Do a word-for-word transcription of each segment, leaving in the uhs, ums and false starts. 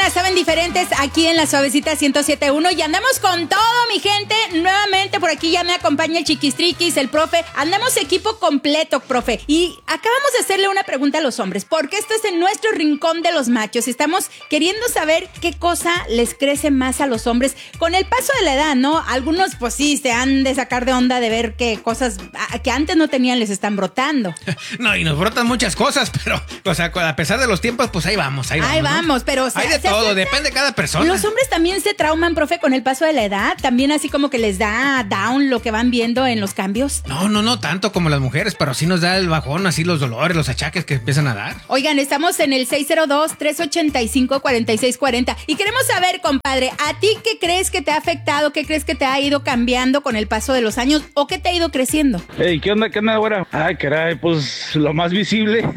mañanas saben diferentes aquí en la Suavecita ciento siete punto uno y andamos con todo, mi gente. Nuevamente por aquí ya me acompaña el Chiquistriquis, el profe. Andamos equipo completo, profe. Y acabamos de hacerle una pregunta a los hombres, porque esto es en nuestro rincón de los machos. Estamos queriendo saber qué cosa les crece más a los hombres con el paso de la edad, ¿no? Algunos, pues sí, se han de sacar de onda de ver que cosas que antes no tenían les están brotando. No, y nos brotan muchas cosas, pero, o sea, a pesar de los tiempos, pues ahí vamos, ahí vamos. Ahí vamos, ¿no? Pero... O sea, hay de todo, acepta... depende de cada persona. Los hombres también se trauman, profe, con el paso de la edad. También así como que les da down lo que van viendo en los cambios. No, no, no tanto como las mujeres, pero sí nos da el bajón, así los dolores, los achaques que empiezan a dar. Oigan, estamos en el seis cero dos, tres ocho cinco, cuatro seis cuatro cero y queremos saber, compadre, ¿a ti qué crees que te ha afectado? ¿Qué crees que te ha ido cambiando con el paso de los años? ¿O qué te ha ido creciendo? Hey, ¿qué onda? ¿Qué onda ahora? Ay, caray, pues lo más visible,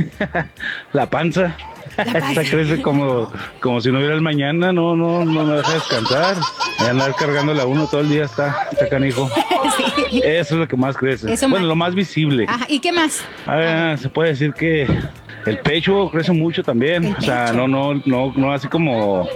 la panza. Esta crece como, como si no hubiera el mañana, no, no, no me deja descansar. Andar cargándola uno todo el día está, está canijo. Sí. Eso es lo que más crece. Eso bueno, más... lo más visible. Ajá, ¿y qué más? A ver, se puede decir que el pecho crece mucho también. El o sea, pecho. no, no, no, no así como,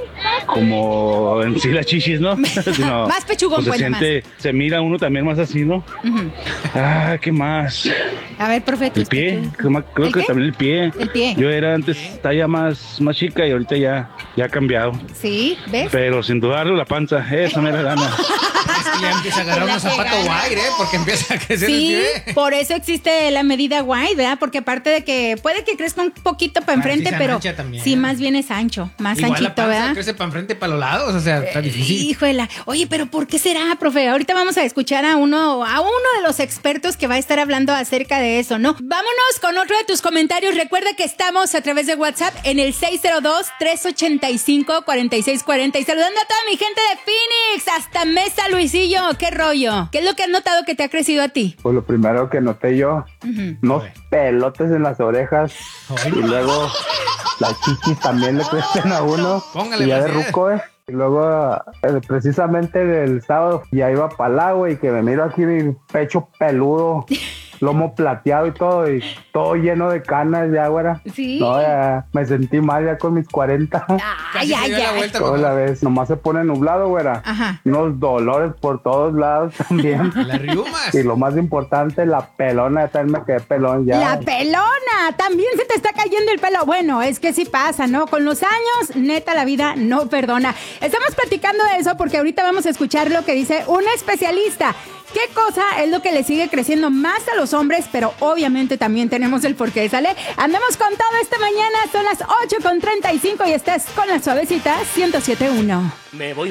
como en sí las chichis, ¿no? Sino, más pechugón, pues se siente, más. Se mira uno también más así, ¿no? Uh-huh. Ah, ¿qué más? A ver, profe. El pie, creo, creo ¿El que qué? También el pie. El pie. Yo era antes talla más, más chica y ahorita ya, ya ha cambiado. Sí, ¿ves? Pero sin dudarlo la panza, esa me la gana. Es que ya empieza a agarrar un zapato wide, ¿eh? Porque empieza a crecer sí, el pie. Por eso existe la medida wide, ¿verdad? Porque aparte de que puede que crezca un poquito para enfrente, sí pero sí, más bien es ancho, más igual anchito, la panza, ¿verdad? Crece para enfrente y para los lados, o sea, está difícil. Eh, híjole, oye, pero ¿por qué será, profe? Ahorita vamos a escuchar a uno, a uno de los expertos que va a estar hablando acerca de eso, ¿no? Vámonos con otro de tus comentarios. Recuerda que estamos a través de WhatsApp en el seis cero dos, tres ocho cinco, cuatro seis cuatro cero y saludando a toda mi gente de Phoenix, hasta Mesa, Luisillo. ¿Qué rollo? ¿Qué es lo que has notado que te ha crecido a ti? Pues lo primero que noté yo, uh-huh. unos pelotes en las orejas. Ay, y luego las chichis también le crecen a uno. Póngale, y ya de ruco, eh. Y luego, eh, precisamente del sábado, ya iba para el agua y que me miro aquí mi pecho peludo, lomo plateado y todo, y todo lleno de canas ya, güera. Sí. No, ya me sentí mal ya con mis cuarenta. Ay, ay, ay. Toda la vez, nomás se pone nublado, güera. Ajá. Unos dolores por todos lados también. Las riumas. Y lo más importante, la pelona, ya también me quedé pelón ya. La pelona, también se te está cayendo el pelo. Bueno, es que sí pasa, ¿no? Con los años, neta, la vida no perdona. Estamos platicando de eso porque ahorita vamos a escuchar lo que dice un especialista. ¿Qué cosa es lo que le sigue creciendo más a los hombres? Pero obviamente también tenemos el porqué, ¿sale? Andamos con todo esta mañana, son las ocho con treinta y cinco y estás con la Suavecita ciento siete punto uno. Me voy